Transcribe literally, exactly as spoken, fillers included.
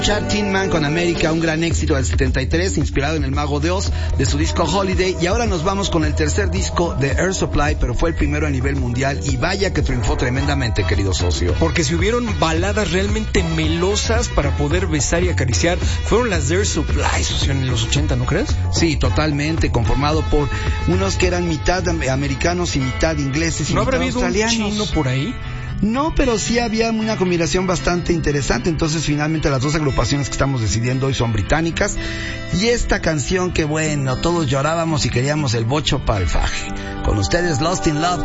Tin Man con América, un gran éxito del setenta y tres, inspirado en El Mago de Oz, de su disco Holiday. Y ahora nos vamos con el tercer disco de Air Supply, pero fue el primero a nivel mundial, y vaya que triunfó tremendamente, querido socio. Porque si hubieron baladas realmente melosas para poder besar y acariciar, fueron las de Air Supply, socio, en los ochenta, ¿no crees? Sí, totalmente, conformado por unos que eran mitad americanos y mitad ingleses y ¿No mitad habrá habido australianos. un chino por ahí? No, pero sí había una combinación bastante interesante. Entonces finalmente las dos agrupaciones que estamos decidiendo hoy son británicas. Y esta canción que bueno, todos llorábamos y queríamos el bocho para el faje. Con ustedes, Lost in Love.